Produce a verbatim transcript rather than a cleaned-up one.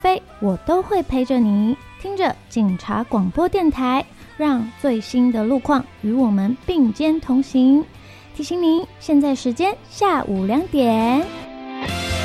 飞，我都会陪着你。听着警察广播电台，让最新的路况与我们并肩同行。提醒您，现在时间下午两点。